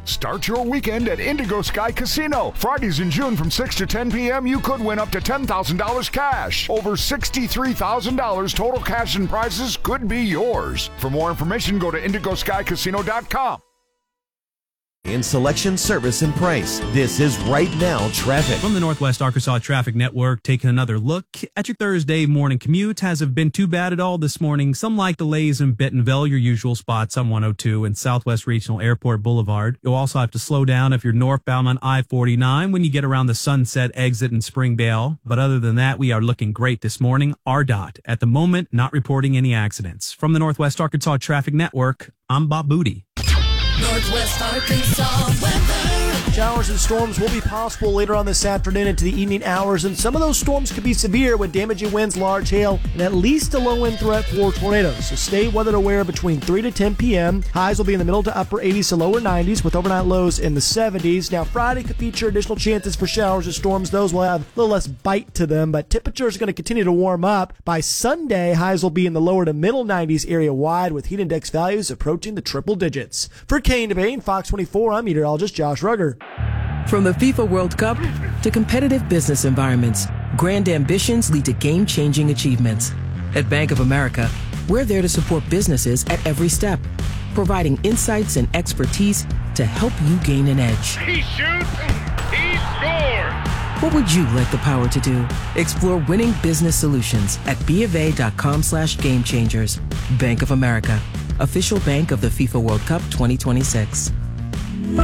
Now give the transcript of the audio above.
Start your weekend at Indigo Sky Casino. Fridays in June from 6 to 10 p.m., you could win up to $10,000 cash. Over $63,000 total cash and prizes could be yours. For more information, go to IndigoSkyCasino.com. In selection, service, and price, this is Right Now Traffic. From the Northwest Arkansas Traffic Network, taking another look at your Thursday morning commute. Hasn't been too bad at all this morning. Some light delays in Bentonville, your usual spots on 102 and Southwest Regional Airport Boulevard. You'll also have to slow down if you're northbound on I-49 when you get around the Sunset exit in Springdale. But other than that, we are looking great this morning. RDOT, at the moment, not reporting any accidents. From the Northwest Arkansas Traffic Network, I'm Bob Booty. Northwest Arkansas weather. Showers and storms will be possible later on this afternoon into the evening hours, and some of those storms could be severe with damaging winds, large hail, and at least a low-wind threat for tornadoes. So stay weather aware between 3 to 10 p.m. Highs will be in the middle to upper 80s to lower 90s with overnight lows in the 70s. Now, Friday could feature additional chances for showers and storms. Those will have a little less bite to them, but temperatures are going to continue to warm up. By Sunday, highs will be in the lower to middle 90s area-wide with heat index values approaching the triple digits. For Kane Devane, Fox 24, I'm meteorologist Josh Rugger. From the FIFA World Cup to competitive business environments, grand ambitions lead to game-changing achievements. At Bank of America, we're there to support businesses at every step, providing insights and expertise to help you gain an edge. He shoots, he scores! What would you like the power to do? Explore winning business solutions at BofA.com/gamechangers. Bank of America, official bank of the FIFA World Cup 2026.